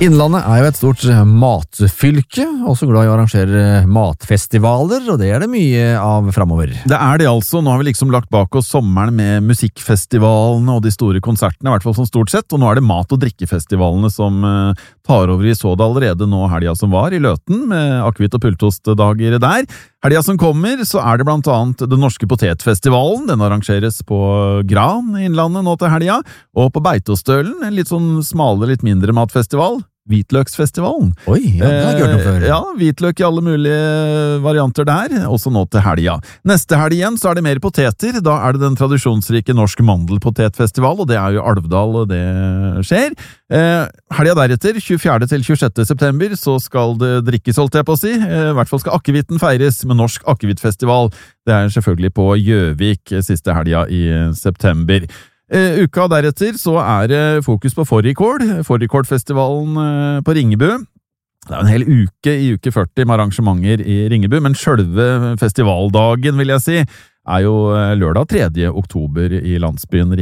Innlandet jo et stort matfylke, også glad i å arrangere matfestivaler, og det det mye av fremover. Det det altså. Nå har vi liksom lagt bak oss sommeren med musikkfestivalene og de store konsertene, I hvert fall som stort sett, og nå det mat- og drikkefestivalene som tar over I så det allerede nå helga som var I Løten, med akvitt- og pultostdager der. Helga som kommer, så det blant annet Den norske potetfestivalen. Den arrangeres på Gran I Innlandet nå til helga, og på Beitostølen, en litt sånn smalere, litt mindre matfestival. Hvitløksfestivalen. Oi, ja, det har jeg hørt om før. Ja, hvitløk I alle mulige varianter der, også nå til helga. Neste helg igjen så det mer poteter, da det den tradisjonsrike norsk mandelpotetfestival, og det jo Alvdal, og det skjer. Helga deretter, 24. til 26. september, så skal det drikkes, holdt jeg på å si. I hvert fall skal akevitten feires med norsk akevittfestival. Det selvfølgelig på Gjøvik siste helga I september. Uka deretter så det fokus på Fårikålfestivalen på Ringebu. Det en hel uke I uke 40 med arrangementer I Ringebu, men selve festivaldagen vil jeg si jo lørdag 3. oktober I landsbyen